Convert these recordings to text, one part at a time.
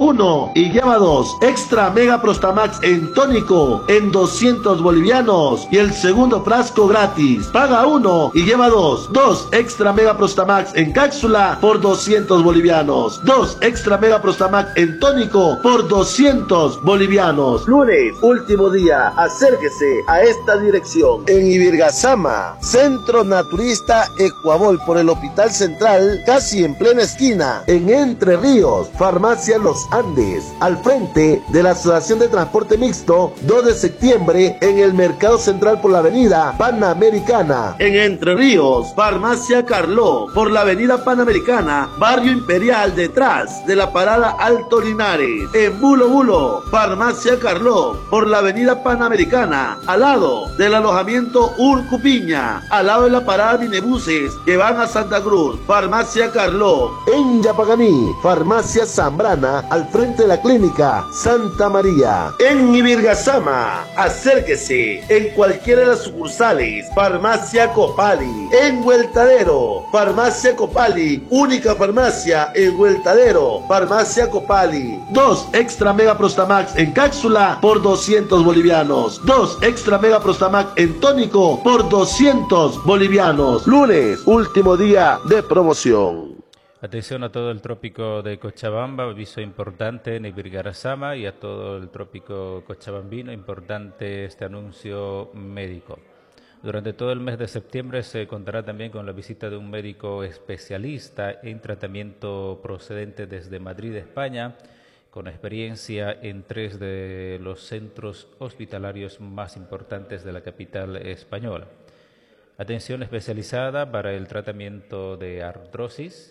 1 y lleva 2 Extra Mega Prostamax en tónico en 200 bolivianos y el segundo frasco gratis. Paga 1 y lleva 2 Extra Mega Prostamax en cápsula por 200 bolivianos. 2 Extra Mega Prostamax en tónico por 200 bolivianos. Lunes, último día, acérquese a esta dirección. En Ibirgazama, Centro Naturista Ecuabol por el Hospital Central, casi en plena esquina. En Entre Ríos, Farmacia Los Andes, al frente de la Asociación de Transporte Mixto, 2 de septiembre, en el Mercado Central por la Avenida Panamericana. En Entre Ríos, Farmacia Carló, por la Avenida Panamericana, Barrio Imperial, detrás de la parada Alto Linares. En Bulo Bulo, Farmacia Carló, por la Avenida Panamericana, al lado del alojamiento Urcupiña, al lado de la parada Minebuses que van a Santa Cruz. Farmacia Carló. En Yapaganí, Farmacia Zambrana, al frente de la clínica Santa María. En Ibirgazama, acérquese en cualquiera de las sucursales. Farmacia Copali. En Hueltadero, Farmacia Copali, única farmacia en Hueltadero. Farmacia Copali. 2 Extra Mega Prostamax en cápsula por 200 bolivianos. 2 Extra Mega Prostamax en tónico por 200 bolivianos. Lunes, último día de promoción. Atención a todo el trópico de Cochabamba, aviso importante en Ibirgazama, y a todo el trópico cochabambino, importante este anuncio médico. Durante todo el mes de septiembre se contará también con la visita de un médico especialista en tratamiento procedente desde Madrid, España, con experiencia en 3 de los centros hospitalarios más importantes de la capital española. Atención especializada para el tratamiento de artrosis,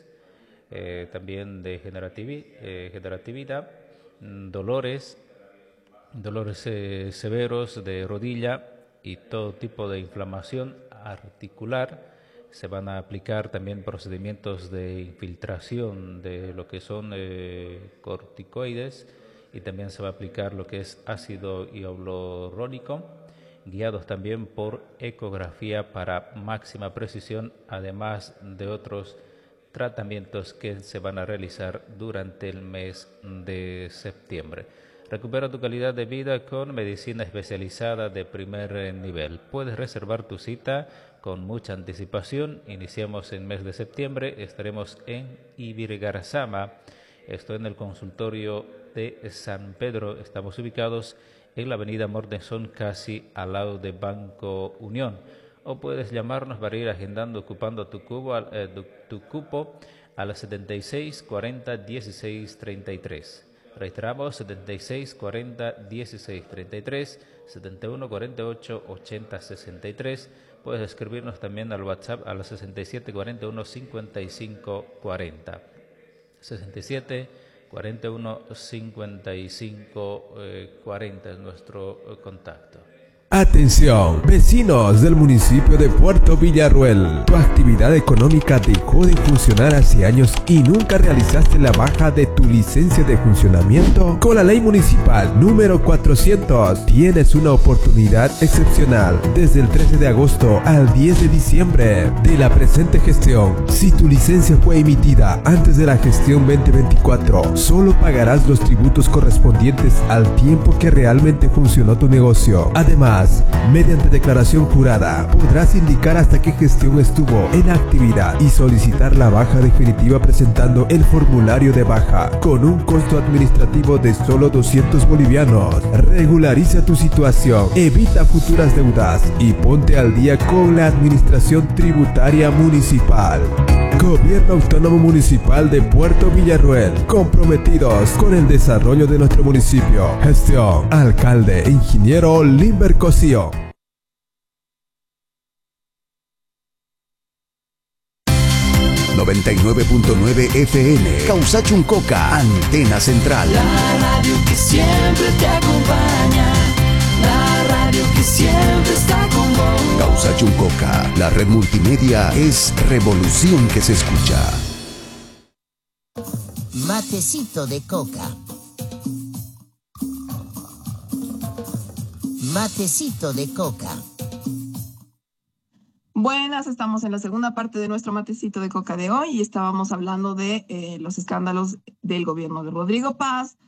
también de generatividad, dolores severos de rodilla y todo tipo de inflamación articular. Se van a aplicar también procedimientos de infiltración de lo que son corticoides, y también se va a aplicar lo que es ácido hialurónico, guiados también por ecografía para máxima precisión, además de otros tratamientos que se van a realizar durante el mes de septiembre. Recupera tu calidad de vida con medicina especializada de primer nivel. Puedes reservar tu cita con mucha anticipación. Iniciamos en mes de septiembre, estaremos en Ibirgazama. Estoy en el consultorio de San Pedro. Estamos ubicados en la avenida Mortenson, casi al lado de Banco Unión. O puedes llamarnos para ir agendando, ocupando tu cupo a las 76 40 16 33. Reiteramos, 76 40 16 33, 71 48 80 63. Puedes escribirnos también al WhatsApp a las 67 41 55 40. 67 41 55 40 es nuestro contacto. Atención, vecinos del municipio de Puerto Villarruel. Tu actividad económica dejó de funcionar hace años y nunca realizaste la baja de tu licencia de funcionamiento. Con la ley municipal número 400 tienes una oportunidad excepcional desde el 13 de agosto al 10 de diciembre de la presente gestión. Si tu licencia fue emitida antes de la gestión 2024, solo pagarás los tributos correspondientes al tiempo que realmente funcionó tu negocio. Además, mediante declaración jurada, podrás indicar hasta qué gestión estuvo en actividad y solicitar la baja definitiva presentando el formulario de baja con un costo administrativo de solo 200 bolivianos. Regulariza tu situación, evita futuras deudas y ponte al día con la administración tributaria municipal. Gobierno Autónomo Municipal de Puerto Villarruel, comprometidos con el desarrollo de nuestro municipio. Gestión, alcalde, ingeniero Limber Cosío. 99.9 FM, Causachuncoca, antena central. La radio que siempre te acompaña, la radio que siempre está con vos. Causachuncoca, la red multimedia es revolución que se escucha. Matecito de coca. Matecito de coca. Buenas, estamos en la segunda parte de nuestro matecito de coca de hoy y estábamos hablando de los escándalos del gobierno de Rodrigo Paz,